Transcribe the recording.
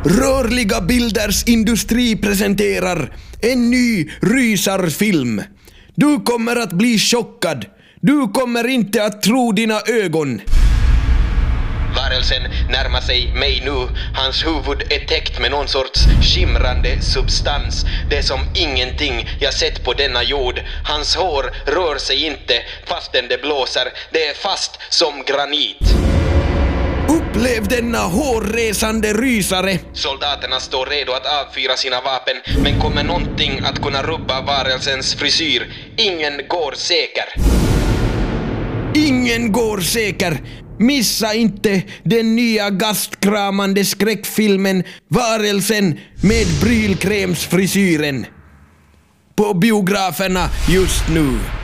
Rörliga Bilders Industri presenterar en ny rysarfilm. Du kommer att bli chockad. Du kommer inte att tro dina ögon. Varelsen närmar sig mig nu. Hans huvud är täckt med någon sorts skimrande substans. Det är som ingenting jag sett på denna jord. Hans hår rör sig inte fastän det blåser. Det är fast som granit. Upplev denna hårresande rysare. Soldaterna står redo att avfyra sina vapen. Men kommer någonting att kunna rubba varelsens frisyr? Ingen går säker. Ingen går säker. Missa inte den nya gastkramande skräckfilmen Varelsen med brylkrämsfrisyren. På biograferna just nu.